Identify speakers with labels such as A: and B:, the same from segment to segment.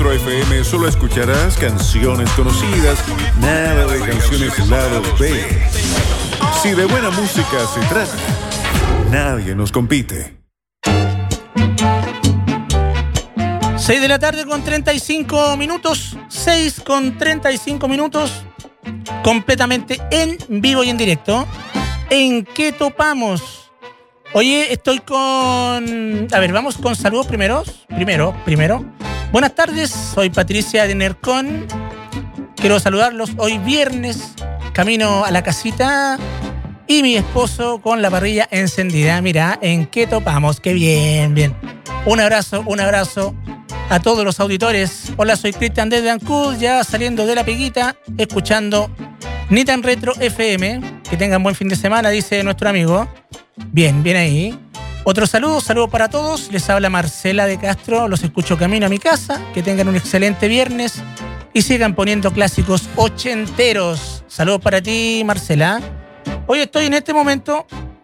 A: Centro FM solo escucharás canciones conocidas, nada de canciones lado B. Si de buena música se trata, nadie nos compite.
B: 6 de la tarde con 35 minutos. 6 con 35 minutos. Completamente en vivo y en directo. ¿En qué topamos? Oye, estoy con... A ver, vamos con saludos primero. Buenas tardes, soy Patricia de Nercón. Quiero saludarlos hoy viernes, camino a la casita y mi esposo con la parrilla encendida. Mira, ¿en qué topamos? ¡Qué bien, bien! Un abrazo a todos los auditores. Hola, soy Cristian desde Ancud, ya saliendo de la peguita, escuchando Ni Tan Retro FM. Que tengan buen fin de semana, dice nuestro amigo. Bien, bien ahí. Otro saludo para todos. Les habla Marcela de Castro. Los escucho camino a mi casa. Que tengan un excelente viernes y sigan poniendo clásicos ochenteros. Saludos para ti, Marcela. Hoy estoy en este momento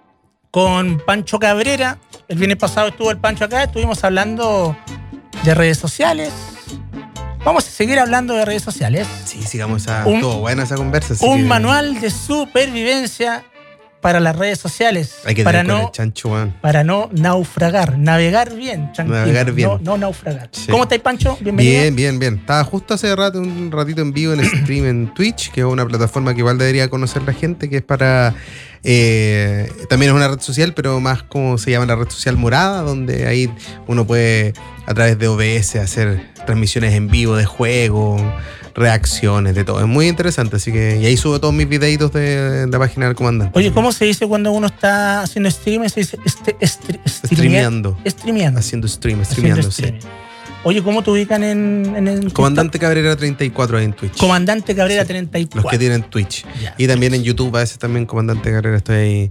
B: con Pancho Cabrera. El viernes pasado estuvo el Pancho acá. Estuvimos hablando de redes sociales. Vamos a seguir hablando de redes sociales.
C: Sí, sigamos estuvo buena esa conversa.
B: Manual de supervivencia para las redes sociales.
C: Hay que
B: para
C: tener con el chancho, man.
B: Para no naufragar. Navegar bien, tranquilo.
C: Navegar bien.
B: No naufragar.
C: Sí.
B: ¿Cómo estáis, Pancho? Bienvenido.
C: Bien. Estaba justo hace un ratito en vivo en stream en Twitch, que es una plataforma que igual debería conocer la gente, que es para... también es una red social, pero más como se llama la red social morada, donde ahí uno puede a través de OBS hacer transmisiones en vivo de juegos, reacciones, de todo. Es muy interesante, así que... Y ahí subo todos mis videitos de la página del comandante.
B: Oye, ¿cómo se dice cuando uno está haciendo streaming? Se dice
C: streameando.
B: Haciendo
C: streameando, sí.
B: Oye, ¿cómo te ubican en el
C: Comandante Cabrera 34 ahí en Twitch.
B: Comandante Cabrera 34.
C: Los que tienen Twitch.
B: Ya,
C: y también en YouTube, a veces también Comandante Cabrera. Estoy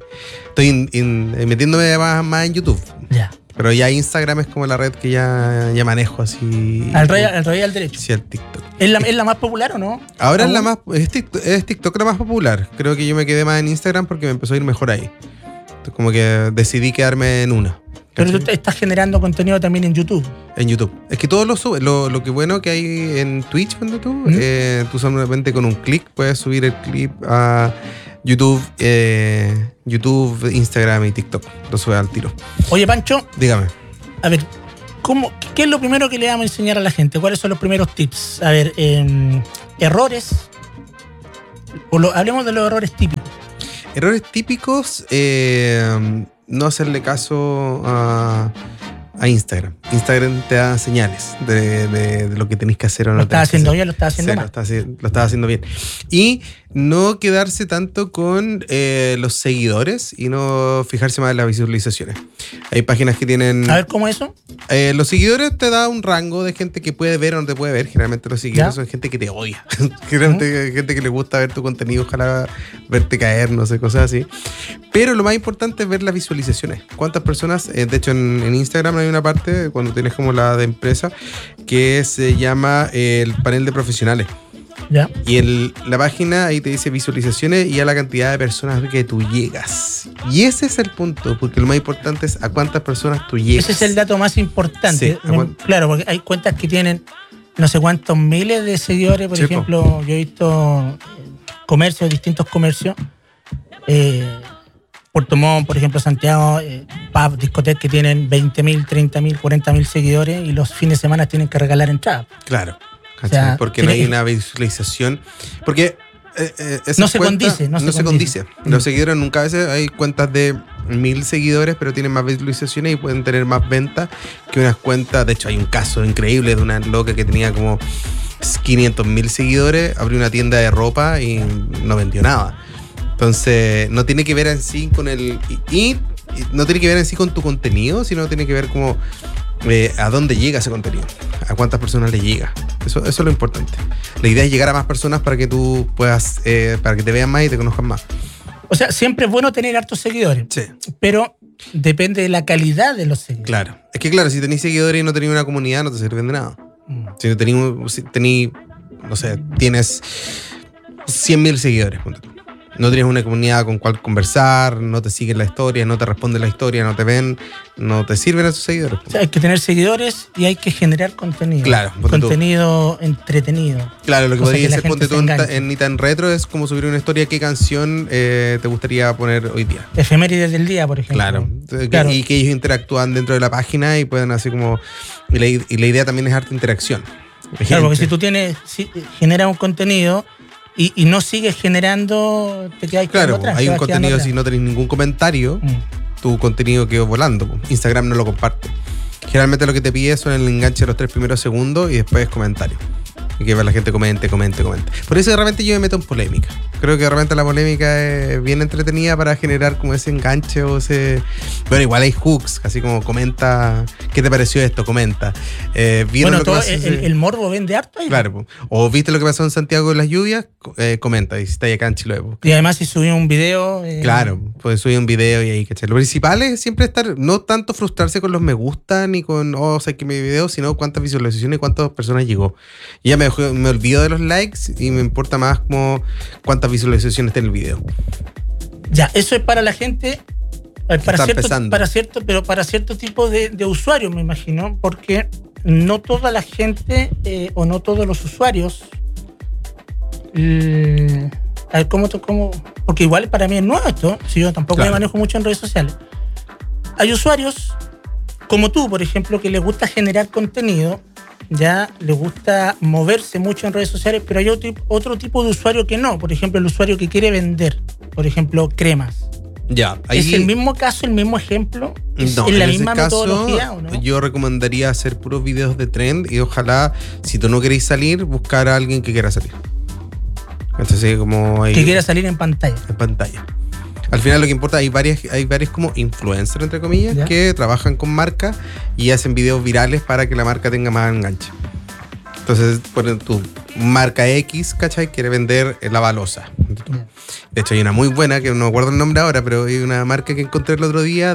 C: metiéndome más en YouTube.
B: Ya.
C: Pero ya Instagram es como la red que ya manejo así.
B: Al rey al derecho.
C: Sí, al TikTok.
B: ¿Es la más popular o no?
C: Ahora es TikTok la más popular. Creo que yo me quedé más en Instagram porque me empezó a ir mejor ahí. Entonces, como que decidí quedarme en una.
B: Pero tú estás generando contenido también en YouTube.
C: En YouTube. Es que todos lo suben. Lo que bueno que hay en Twitch, cuando tú solamente con un clic puedes subir el clip a YouTube, Instagram y TikTok. Lo subes al tiro.
B: Oye, Pancho.
C: Dígame.
B: A ver, ¿qué es lo primero que le vamos a enseñar a la gente? ¿Cuáles son los primeros tips? A ver, errores. Hablemos de los errores típicos.
C: Errores típicos, no hacerle caso a Instagram. Instagram te da señales de lo que tenés que hacer o no.
B: ¿Lo estás haciendo bien o lo estás haciendo mal?
C: Lo estás haciendo bien. Y no quedarse tanto con los seguidores y no fijarse más en las visualizaciones. Hay páginas que tienen...
B: A ver, ¿cómo es eso?
C: Los seguidores te da un rango de gente que puede ver o no te puede ver. Generalmente los seguidores son gente que te odia. Generalmente gente que le gusta ver tu contenido, ojalá verte caer, no sé, cosas así. Pero lo más importante es ver las visualizaciones. ¿Cuántas personas? De hecho, en Instagram hay una parte, cuando tienes como la de empresa, que se llama el panel de profesionales.
B: Ya.
C: Y en la página ahí te dice visualizaciones y a la cantidad de personas que tú llegas. Y ese es el punto, porque lo más importante es a cuántas personas tú llegas.
B: Ese es el dato más importante.
C: Sí,
B: claro, porque hay cuentas que tienen no sé cuántos miles de seguidores. Por ejemplo, yo he visto comercios, distintos comercios. Puerto Montt, por ejemplo, Santiago, pub, discotecas que tienen 20.000, 30.000, 40.000 seguidores y los fines de semana tienen que regalar entradas.
C: Claro.
B: O sea,
C: porque no hay una visualización. Porque
B: no se condice.
C: Los seguidores nunca, a veces hay cuentas de 1.000 seguidores, pero tienen más visualizaciones y pueden tener más ventas que unas cuentas. De hecho, hay un caso increíble de una loca que tenía como 500.000 seguidores, abrió una tienda de ropa y no vendió nada. Entonces, no tiene que ver en sí con y no tiene que ver en sí con tu contenido, sino tiene que ver como a dónde llega ese contenido, a cuántas personas le llega. Eso es lo importante. La idea es llegar a más personas para que tú puedas, para que te vean más y te conozcan más.
B: O sea, siempre es bueno tener hartos seguidores.
C: Sí.
B: Pero depende de la calidad de los seguidores.
C: Claro. Es que claro, si tenés seguidores y no tenés una comunidad, no te sirven de nada. Si no tenés, no sé, tienes 100.000 seguidores, ponte tú. No tienes una comunidad con cual conversar, no te siguen la historia, no te responden la historia, no te ven, no te sirven esos seguidores.
B: O sea, hay que tener seguidores y hay que generar contenido.
C: Claro,
B: contenido entretenido.
C: Claro, lo que podría ser, ponte tú
B: en
C: Ni Tan Retro, es como subir una historia. ¿Qué canción te gustaría poner hoy día?
B: Efemérides del día, por ejemplo.
C: Claro. Y que ellos interactúan dentro de la página y pueden así como... Y la idea también es harta interacción.
B: Claro, porque si tú generas un contenido y no sigues generando, te quedas
C: claro,
B: atrás.
C: Hay un contenido, si no tenés ningún comentario, tu contenido quedó volando. Instagram no lo comparte. Generalmente lo que te pide son el enganche de los 3 primeros segundos y después comentarios. Y que la gente comente. Por eso de repente yo me meto en polémica. Creo que de repente la polémica es bien entretenida para generar como ese enganche o ese... Bueno, igual hay hooks, así como comenta, ¿qué te pareció esto? Comenta.
B: Bueno, todo el morbo vende harto ahí.
C: Claro, o viste lo que pasó en Santiago con las lluvias, comenta, y si está ahí acá en Chiloé.
B: Y además si subí un video...
C: Claro, puedes subir un video y ahí, ¿cachai? Lo principal es siempre estar, no tanto frustrarse con los me gusta, ni con, o sea, que mi video, sino cuántas visualizaciones y cuántas personas llegó. Y ya me olvido de los likes y me importa más como cuántas visualizaciones está en el video.
B: Ya, eso es para la gente, para cierto tipo de usuarios, me imagino, porque no toda la gente o no todos los usuarios, a ver, ¿cómo? Porque igual para mí es nuevo esto, si yo tampoco me manejo mucho en redes sociales. Hay usuarios como tú, por ejemplo, que les gusta generar contenido, ya les gusta moverse mucho en redes sociales, pero hay otro tipo de usuario que no. Por ejemplo, el usuario que quiere vender, por ejemplo, cremas.
C: Ya, ahí...
B: ¿Es el mismo caso, el mismo ejemplo? ¿Es
C: no,
B: la
C: en
B: misma
C: ese caso,
B: metodología o no?
C: Yo recomendaría hacer puros videos de trend y ojalá, si tú no queréis salir, buscar a alguien que quiera salir. Entonces, como
B: que quiera salir en pantalla.
C: En pantalla. Al final lo que importa, hay varios como influencers, entre comillas, ¿ya? Que trabajan con marcas y hacen videos virales para que la marca tenga más enganche. Entonces, ponen tu marca X, ¿cachai? Quiere vender la balosa. De hecho, hay una muy buena, que no me acuerdo el nombre ahora, pero hay una marca que encontré el otro día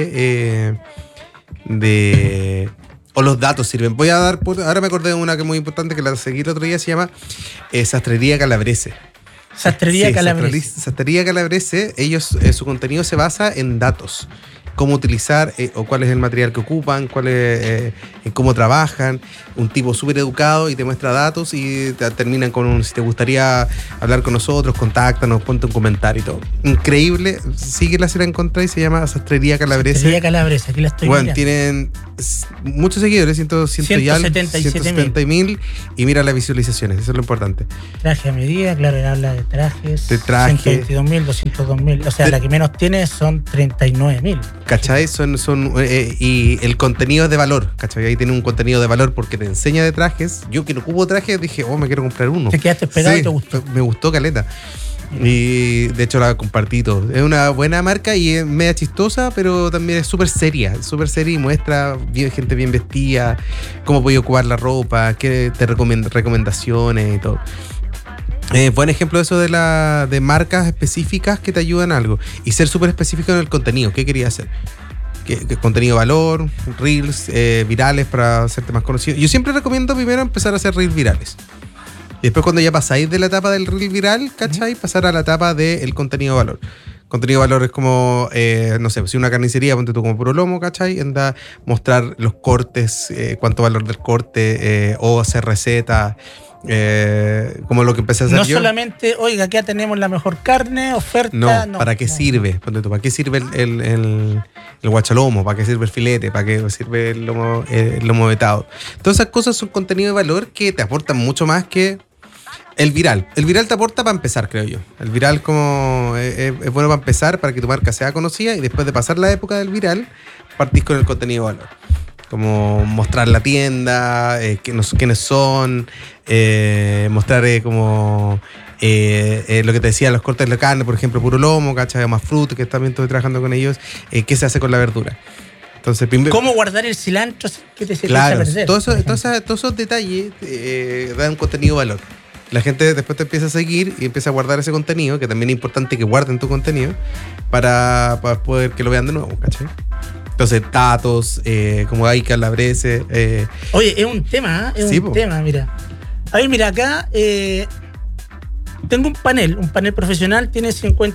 C: o los datos sirven. Voy a dar... Ahora me acordé de una que es muy importante, que la seguí el otro día, se llama Sastrería Calabrese.
B: Sastrería Calabrese.
C: Sastrería Calabrese, ellos, su contenido se basa en datos. Cómo utilizar o cuál es el material que ocupan, en cómo trabajan. Un tipo súper educado y te muestra datos y terminan con si te gustaría hablar con nosotros, contáctanos, ponte un comentario y todo. Increíble. Síguela si la encontráis, se llama Sastrería Calabrese.
B: Sastrería Calabrese, aquí la estoy viendo.
C: Bueno, tienen muchos seguidores, 177.000 y mira las visualizaciones, eso es lo importante.
B: Traje a medida, claro, él habla de trajes.
C: De traje.
B: 122.000, 202.000. O sea, la que menos tiene son 39.000.
C: ¿Cachai? Y el contenido es de valor, ¿cachai? Ahí tiene un contenido de valor porque te enseña de trajes. Yo que no ocupo trajes dije, me quiero comprar uno.
B: Te quedaste pegado y te gustó.
C: Me gustó caleta. Y de hecho la compartí todo. Es una buena marca y es media chistosa, pero también es súper seria y muestra gente bien vestida, cómo puedes ocupar la ropa, qué te recomendaciones y todo. Buen ejemplo de eso de marcas específicas que te ayudan a algo y ser súper específico en el contenido. ¿Qué quería hacer? ¿Qué contenido de valor, reels virales para hacerte más conocido? Yo siempre recomiendo primero empezar a hacer reels virales. Y después cuando ya pasáis de la etapa del reel viral, ¿cachai? Pasar a la etapa del contenido de valor. Contenido de valor es como, no sé, si una carnicería, ponte tú como puro lomo, ¿cachai? Anda a mostrar los cortes, cuánto valor del corte, o hacer recetas, como lo que empecé a hacer yo.
B: No solamente, oiga, aquí ya tenemos la mejor carne, oferta.
C: No, ¿para qué sirve? Ponte tú, ¿para qué sirve el guachalomo? ¿Para qué sirve el filete? ¿Para qué sirve el lomo vetado? Todas esas cosas son contenido de valor que te aportan mucho más que el viral. El viral te aporta para empezar, creo yo. El viral como es bueno para empezar, para que tu marca sea conocida y después de pasar la época del viral, partís con el contenido de valor. Como mostrar la tienda, quiénes son, mostrar como lo que te decía, los cortes de la carne, por ejemplo, puro lomo, ¿cachai? Más fruta, que también estoy trabajando con ellos, qué se hace con la verdura. Entonces,
B: ¿cómo guardar el cilantro que te sirve
C: a
B: perder?
C: Todos esos detalles dan un contenido de valor. La gente después te empieza a seguir y empieza a guardar ese contenido, que también es importante que guarden tu contenido para poder que lo vean de nuevo, ¿cachai? Entonces, datos, como hay Calabrese.
B: Oye, es un tema, es un tema, mira. A ver, mira, acá tengo un panel profesional, tiene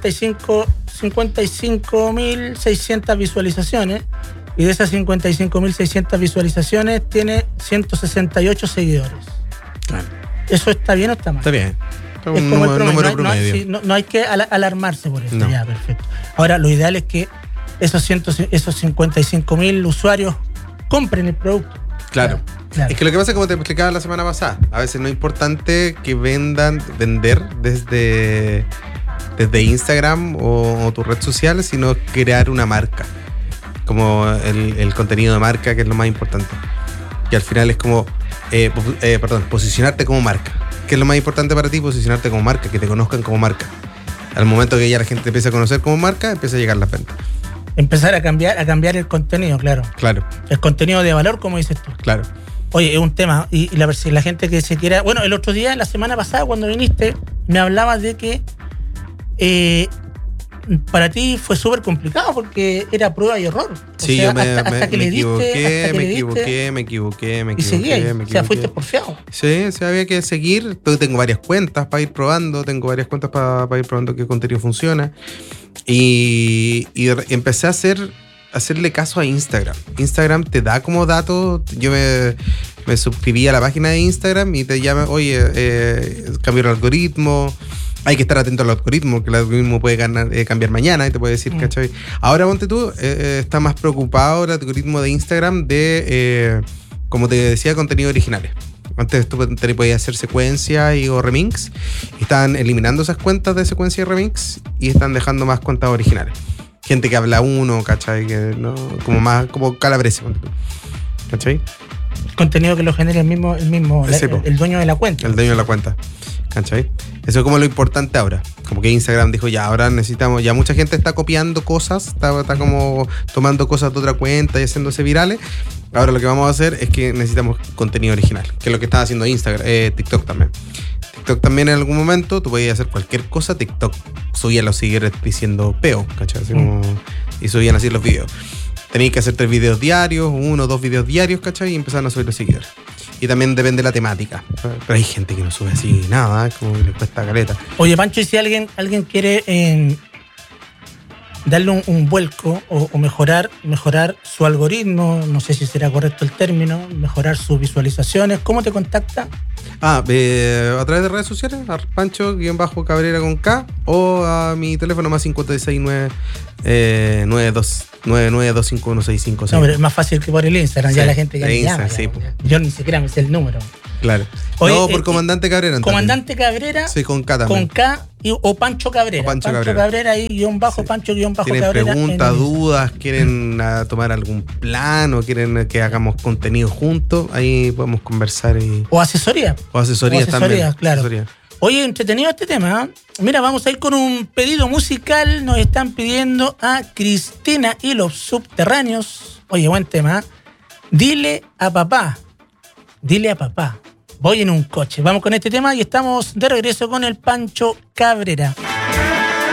B: 55.600 visualizaciones, y de esas 55.600 visualizaciones tiene 168 seguidores.
C: Claro.
B: ¿Eso está bien o está mal?
C: Está bien.
B: Es como el
C: número
B: promedio.
C: promedio.
B: No hay que alarmarse por eso.
C: No.
B: Ya, perfecto. Ahora, lo ideal es que esos 55.000 usuarios compren el producto.
C: Claro.
B: Claro.
C: Es que lo que pasa es como te explicaba la semana pasada. A veces no es importante que vender desde Instagram o tu red social, sino crear una marca. Como el contenido de marca, que es lo más importante. Y al final es como, posicionarte como marca. ¿Qué es lo más importante para ti? Posicionarte como marca, que te conozcan como marca. Al momento que ya la gente te empieza a conocer como marca, empieza a llegar la venta.
B: Empezar a cambiar el contenido, claro.
C: Claro.
B: El contenido de valor, como dices tú.
C: Claro.
B: Oye, es un tema. Y la gente que se quiera... Bueno, el otro día, la semana pasada, cuando viniste, me hablabas de que para ti fue súper complicado porque era prueba y error.
C: Sí,
B: sea,
C: yo me equivoqué.
B: Y seguías, o sea, fuiste porfiado.
C: Sí, había que seguir. Tengo varias cuentas para ir probando, para ir probando qué contenido funciona. Y empecé a hacerle caso a Instagram. Instagram te da como datos. Yo me suscribí a la página de Instagram y te llama, oye, cambió el algoritmo. Hay que estar atento al algoritmo, porque el algoritmo puede cambiar mañana y te puede decir, ¿cachai? Ahora, ponte tú, está más preocupado el algoritmo de Instagram de, como te decía, contenido originales. Antes tú podías hacer secuencia o remix, y están eliminando esas cuentas de secuencia y remix y están dejando más cuentas originales. Gente que habla uno, ¿cachai? Que, ¿no? Como Calabrese, ¿cachai?
B: Contenido que lo genera el dueño de la cuenta.
C: El dueño de la cuenta, ¿cachai? Eso es como lo importante ahora. Como que Instagram dijo, ya, ahora necesitamos, ya mucha gente está copiando cosas, está como tomando cosas de otra cuenta y haciéndose virales. Ahora lo que vamos a hacer es que necesitamos contenido original, que es lo que está haciendo Instagram, TikTok también. TikTok también en algún momento, tú podías hacer cualquier cosa, TikTok subía los seguidores diciendo peo, ¿cachai? Así como, y subían así los videos. Tenías que hacer 3 videos diarios, 1 o 2 videos diarios, ¿cachai? Y empezaron a subir los seguidores. Y también depende de la temática. Pero hay gente que no sube así nada, como que le cuesta caleta.
B: Oye, Pancho, y si alguien quiere darle un vuelco o mejorar su algoritmo, no sé si será correcto el término, mejorar sus visualizaciones, ¿cómo te contacta?
C: A través de redes sociales, a Pancho_Cabrera con K, o a mi teléfono más 569-925165.
B: No, pero es más fácil que por el Instagram, sí, ya la gente ya me llama.
C: Sí,
B: yo ni siquiera me sé el número.
C: Claro. Oye, no, por Comandante Cabrera. Entonces.
B: Comandante Cabrera.
C: Sí, con K también.
B: Con K o Pancho Cabrera.
C: Pancho Cabrera
B: ahí, _ Pancho _ Cabrera.
C: ¿Tienen preguntas, dudas? ¿Quieren tomar algún plan o quieren que hagamos contenido juntos? Ahí podemos conversar.
B: O asesoría.
C: O asesoría también.
B: Claro.
C: Asesoría.
B: Oye, entretenido este tema. Mira, vamos a ir con un pedido musical. Nos están pidiendo a Cristina y los Subterráneos. Oye, buen tema. Dile a papá. Voy en un coche. Vamos con este tema y estamos de regreso con el Pancho Cabrera.